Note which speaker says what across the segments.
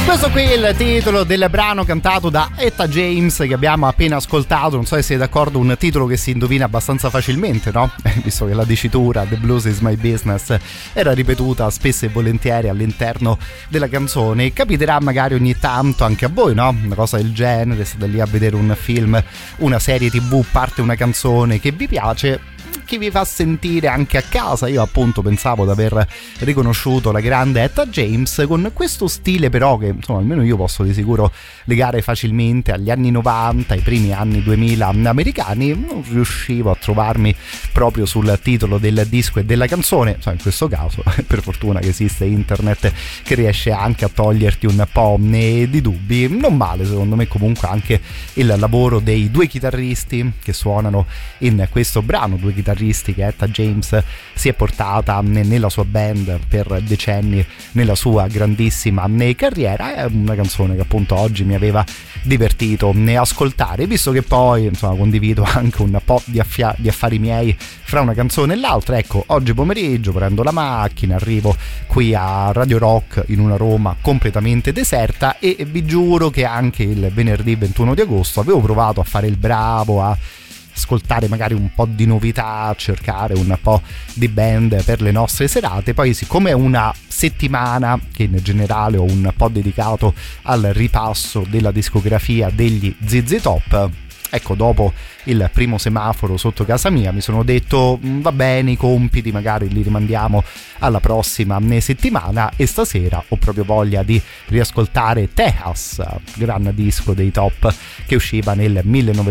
Speaker 1: Questo qui è il titolo del brano cantato da Etta James che abbiamo appena ascoltato. Non so se siete d'accordo, un titolo che si indovina abbastanza facilmente, no? Visto che la dicitura The Blues is my business era ripetuta spesso e volentieri all'interno della canzone. Capiterà magari ogni tanto anche a voi, no? Una cosa del genere, state lì a vedere un film, una serie TV, parte una canzone che vi piace, che vi fa sentire anche a casa. Io appunto pensavo di aver riconosciuto la grande Etta James con questo stile, però che insomma almeno io posso di sicuro legare facilmente agli anni 90, ai primi anni 2000 americani. Non riuscivo a trovarmi proprio sul titolo del disco e della canzone, insomma, in questo caso per fortuna che esiste internet che riesce anche a toglierti un po' di dubbi. Non male secondo me comunque anche il lavoro dei due chitarristi che suonano in questo brano, due chitarristi che Etta James si è portata nella sua band per decenni nella sua grandissima carriera. È una canzone che appunto oggi mi aveva divertito ascoltare, visto che poi insomma condivido anche un po' di affari miei fra una canzone e l'altra. Ecco, oggi pomeriggio prendo la macchina, arrivo qui a Radio Rock in una Roma completamente deserta e vi giuro che anche il venerdì 21 di agosto avevo provato a fare il bravo, a ascoltare magari un po' di novità, cercare un po' di band per le nostre serate. Poi siccome è una settimana che in generale ho un po' dedicato al ripasso della discografia degli ZZ Top, ecco, dopo il primo semaforo sotto casa mia mi sono detto va bene, i compiti magari li rimandiamo alla prossima settimana, e stasera ho proprio voglia di riascoltare Texas, gran disco dei Top che usciva nel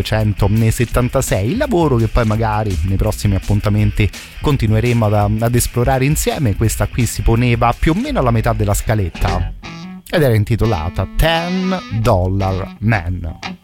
Speaker 1: 1976, il lavoro che poi magari nei prossimi appuntamenti continueremo ad esplorare insieme. Questa qui si poneva più o meno alla metà della scaletta ed era intitolata $10 Man.